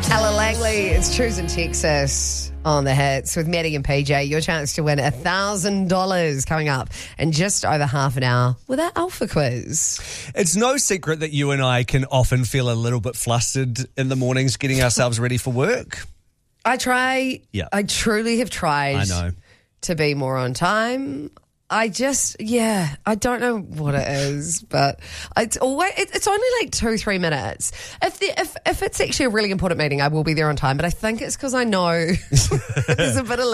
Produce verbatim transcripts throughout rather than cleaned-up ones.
Ella Langley, it's Trues in Texas on the hits with Maddie and P J. Your chance to win one thousand dollars coming up in just over half an hour with our Alpha Quiz. It's no secret that you and I can often feel a little bit flustered in the mornings getting ourselves ready for work. I try, Yeah. I truly have tried I know. to be more on time. I just, yeah, I don't know what it is, but it's always, it, it's only like two, three minutes. If the, if if it's actually a really important meeting, I will be there on time, but I think it's because I know there's a bit of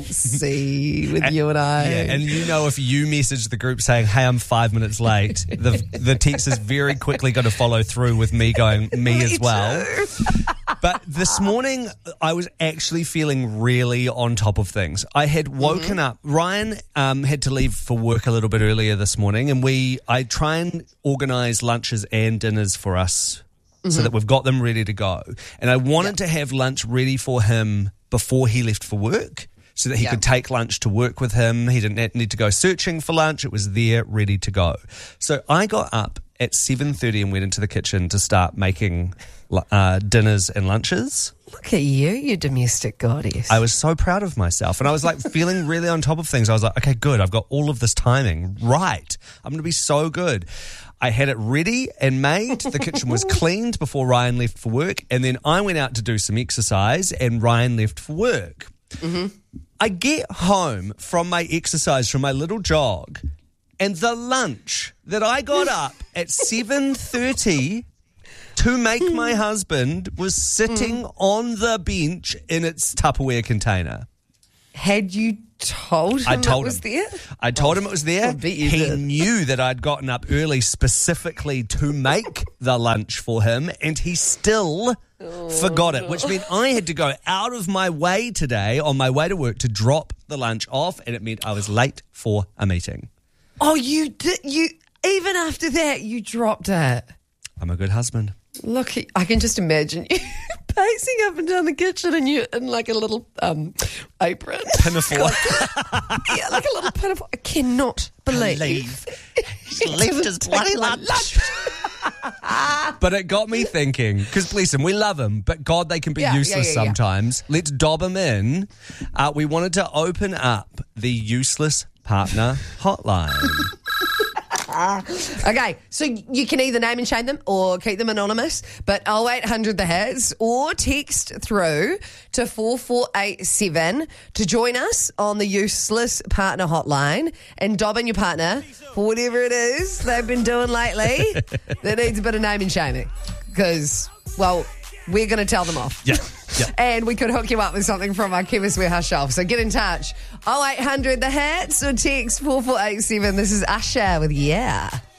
leniency with and, you and I. Yeah, and you know if you message the group saying, hey, I'm five minutes late, the the text is very quickly going to follow through with me going, me, Me as well. too. But this morning, I was actually feeling really on top of things. I had woken mm-hmm. up. Ryan um, had to leave for work a little bit earlier this morning, and we I try and organise lunches and dinners for us mm-hmm. so that we've got them ready to go. And I wanted yep. to have lunch ready for him before he left for work so that he yep. could take lunch to work with him. He didn't need to go searching for lunch. It was there, ready to go. So I got up at seven thirty and went into the kitchen to start making uh, dinners and lunches. Look at you, you domestic goddess. I was so proud of myself, and I was like feeling really on top of things. I was like, okay, good. I've got all of this timing right. I'm going to be so good. I had it ready and made. The kitchen was cleaned before Ryan left for work, and then I went out to do some exercise, and Ryan left for work. Mm-hmm. I get home from my exercise, from my little jog, and the lunch that I got up at seven thirty to make my husband was sitting mm. on the bench in its Tupperware container. Had you told him I told it was him. there? I told him it was there. I bet you he did. knew that I'd gotten up early specifically to make the lunch for him, and he still oh. forgot it, which meant I had to go out of my way today on my way to work to drop the lunch off, and it meant I was late for a meeting. Oh, you did. You even after that, you dropped it. I'm a good husband. Look, I can just imagine you pacing up and down the kitchen and you in like a little um, apron. Pinafore. Yeah, like a little pinafore. I cannot believe. believe. He's left his bloody lunch. But it got me thinking, because bless him, we love him, but God, they can be yeah, useless yeah, yeah, sometimes. Yeah. Let's dob him in. Uh, we wanted to open up the Useless Partner Hotline. Okay, so you can either name and shame them or keep them anonymous, but oh eight hundred the hits or text through to four four eight seven to join us on the Useless Partner Hotline and dob in your partner for whatever it is they've been doing lately that needs a bit of name and shaming because, well, we're going to tell them off. Yeah. Yeah. And we could hook you up with something from our Chemist Warehouse shelf. So get in touch. oh eight hundred the hits or text four four eight seven. This is Usher with Yeah.